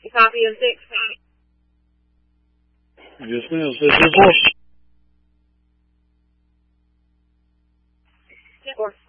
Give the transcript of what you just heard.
Copy of 6. Dios mío, ¿es vos? Or